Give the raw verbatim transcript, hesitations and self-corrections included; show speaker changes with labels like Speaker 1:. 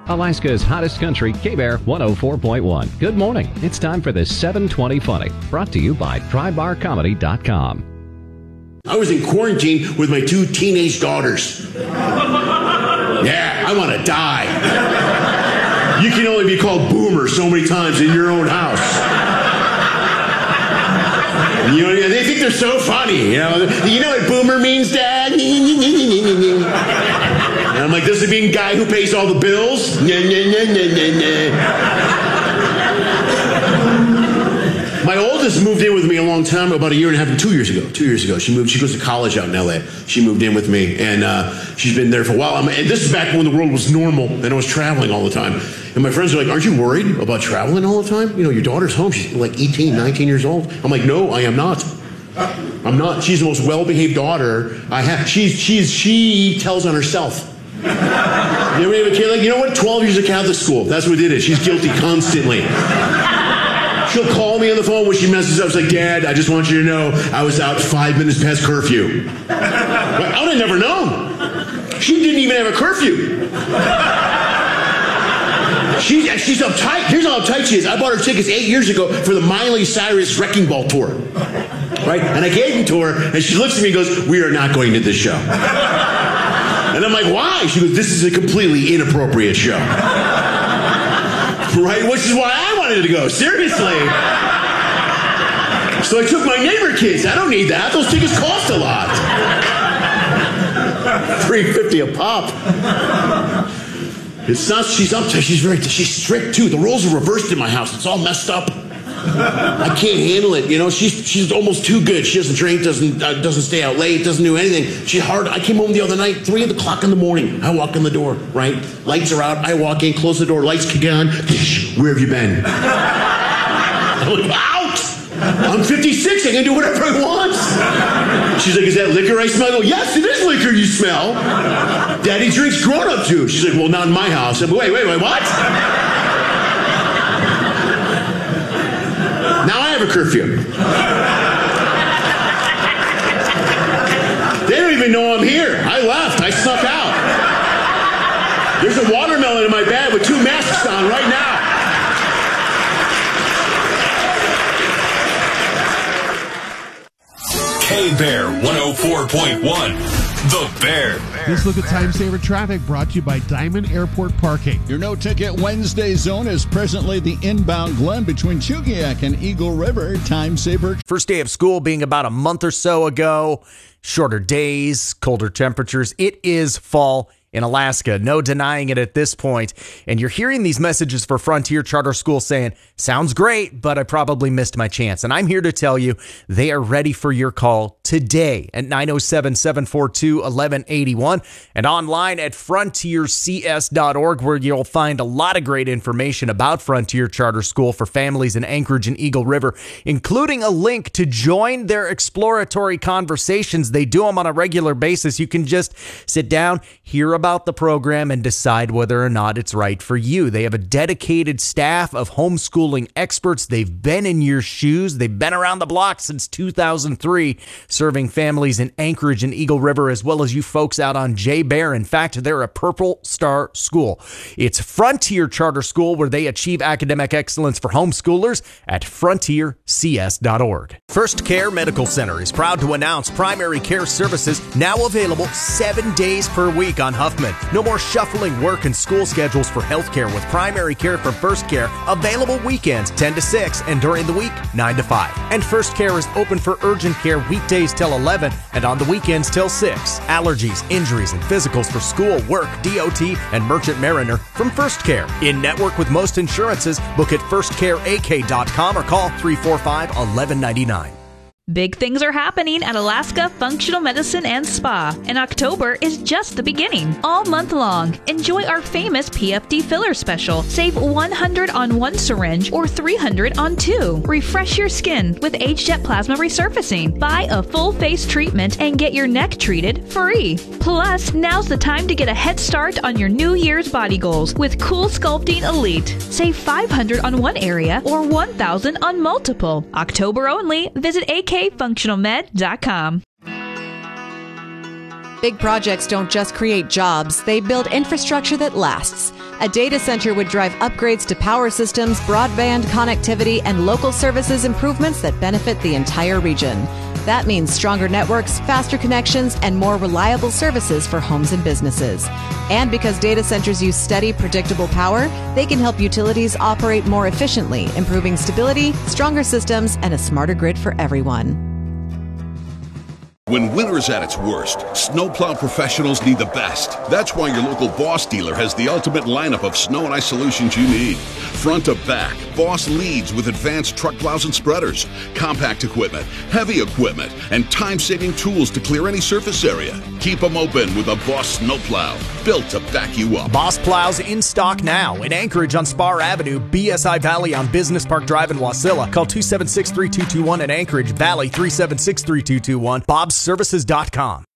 Speaker 1: Alaska's hottest country, K-Bear one oh four point one. Good morning. It's time for the seven twenty Funny, brought to you by Tri Bar Comedy dot com.
Speaker 2: I was in quarantine with my two teenage daughters. Yeah, I want to die. You can only be called boomer so many times in your own house. You know, they think they're so funny. You know, you know what boomer means, Dad? And I'm like, this is being guy who pays all the bills? My oldest moved in with me a long time ago, about a year and a half, two years ago. Two years ago, she moved. She goes to college out in L A. She moved in with me, and uh, she's been there for a while. I mean, and this is back when the world was normal, and I was traveling all the time. And my friends are like, "Aren't you worried about traveling all the time? You know, your daughter's home. She's like eighteen, nineteen years old." I'm like, "No, I am not. I'm not. She's the most well-behaved daughter I have. She's she's she tells on herself." You ever have a kid like, you know what? twelve years of Catholic school. That's what did it. She's guilty constantly. She'll call me on the phone when she messes up. She's like, "Dad, I just want you to know I was out five minutes past curfew." I would have never known. She didn't even have a curfew. She, she's uptight. Here's how uptight she is. I bought her tickets eight years ago for the Miley Cyrus Wrecking Ball tour. Right? And I gave them to her, and she looks at me and goes, "We are not going to this show." And I'm like, "Why?" She goes, "This is a completely inappropriate show." Right? Which is why I wanted to go. Seriously. So I took my neighbor kids. I don't need that. Those tickets cost a lot. three fifty a pop. It's not, she's uptight. She's very, she's strict too. The roles are reversed in my house. It's all messed up. I can't handle it. You know, she's she's almost too good. She doesn't drink, doesn't uh, doesn't stay out late, doesn't do anything. She's hard. I came home the other night, three o'clock in the morning. I walk in the door, right? Lights are out. I walk in, close the door. Lights kick on. Where have you been? I'm like, out. I'm fifty-six. I can do whatever I want. She's like, "Is that liquor I smell?" I go, "Yes, it is liquor you smell. Daddy drinks grown-up juice." She's like, "Well, not in my house." I'm like, wait, wait, wait, what? Now I have a curfew. They don't even know I'm here. I left. I snuck out. There's a watermelon in my bag with two masks on right now.
Speaker 3: K-Bear one oh four point one. The Bear.
Speaker 4: This look at Time Saver Traffic brought to you by Diamond Airport Parking.
Speaker 5: Your no-ticket Wednesday zone is presently the inbound Glen between Chugiak and Eagle River. Time Saver.
Speaker 6: First day of school being about a month or so ago. Shorter days, colder temperatures. It is fall in Alaska. No denying it at this point. And you're hearing these messages for Frontier Charter School saying, "Sounds great, but I probably missed my chance." And I'm here to tell you they are ready for your call today at nine oh seven, seven four two, one one eight one and online at frontier c s dot org, where you'll find a lot of great information about Frontier Charter School for families in Anchorage and Eagle River, including a link to join their exploratory conversations. They do them on a regular basis. You can just sit down, hear about the program, and decide whether or not it's right for you. They have a dedicated staff of homeschooling experts. They've been in your shoes. They've been around the block since two thousand three, serving families in Anchorage and Eagle River, as well as you folks out on J-Bear. In fact, they're a Purple Star school. It's Frontier Charter School, where they achieve academic excellence for homeschoolers at frontier c s dot org. First Care Medical Center is proud to announce primary care services now available seven days per week on Huffman. No more shuffling work and school schedules for healthcare, with primary care from First Care available weekends ten to six and during the week nine to five. And First Care is open for urgent care weekdays till eleven and on the weekends till six. Allergies, injuries, and physicals for school, work, D O T, and Merchant Mariner from First Care. In network with most insurances. Book at first care a k dot com or call three four five, one one nine nine.
Speaker 7: Big things are happening at Alaska Functional Medicine and Spa, and October is just the beginning. All month long, enjoy our famous P F D filler special. Save one hundred dollars on one syringe or three hundred dollars on two. Refresh your skin with Age-Jet Plasma Resurfacing. Buy a full face treatment and get your neck treated free. Plus, now's the time to get a head start on your New Year's body goals with Cool Sculpting Elite. Save five hundred dollars on one area or one thousand dollars on multiple. October only. Visit A K functional med dot com.
Speaker 8: Big projects don't just create jobs, they build infrastructure that lasts. A data center would drive upgrades to power systems, broadband connectivity, and local services improvements that benefit the entire region. That means stronger networks, faster connections, and more reliable services for homes and businesses. And because data centers use steady, predictable power, they can help utilities operate more efficiently, improving stability, stronger systems, and a smarter grid for everyone.
Speaker 9: When winter is at its worst, snowplow professionals need the best. That's why your local Boss dealer has the ultimate lineup of snow and ice solutions you need. Front to back, Boss leads with advanced truck plows and spreaders, compact equipment, heavy equipment, and time-saving tools to clear any surface area. Keep them open with a Boss snowplow, built to back you up.
Speaker 6: Boss plows in stock now in Anchorage on Spar Avenue, B S I Valley on Business Park Drive in Wasilla. Call two seven six, three two two one in Anchorage, Valley three seven six, three two two one, bobs services dot com.